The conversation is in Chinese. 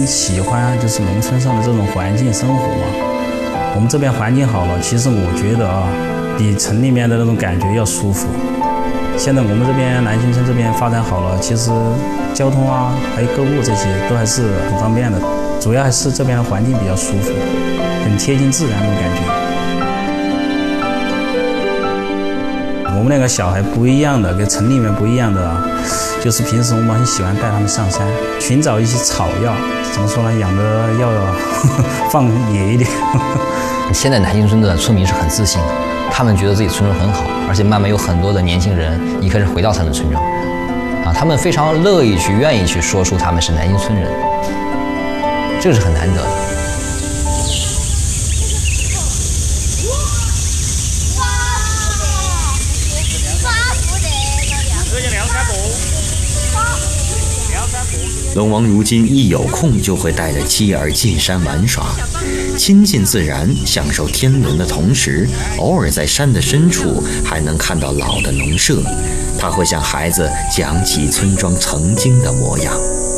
喜欢就是农村上的这种环境生活嘛。我们这边环境好了，其实我觉得比城里面的那种感觉要舒服。现在我们这边南新村这边发展好了，其实交通还有购物这些都还是很方便的，主要还是这边的环境比较舒服，很贴近自然那种感觉。我们那个小孩不一样的，跟城里面不一样的，就是平时我们很喜欢带他们上山，寻找一些草药，怎么说呢，养的要放野一点。 现在南新村的村民是很自信的，他们觉得自己村庄很好，而且慢慢有很多的年轻人一开始回到他们的村庄，他们非常乐意愿意去说出他们是南新村人，这个是很难得的。 龙王如今一有空就会带着妻儿进山玩耍，亲近自然，享受天伦的同时，偶尔在山的深处还能看到老的农舍，他会向孩子讲起村庄曾经的模样。